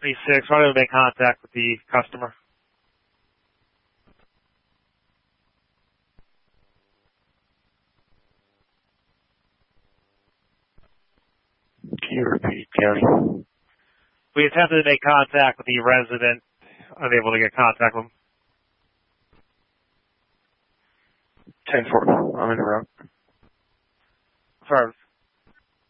36, try to make contact with the customer. Can you repeat, County? We attempted to make contact with the resident, unable to get contact with him. 10-4, I'm in the route. Sorry,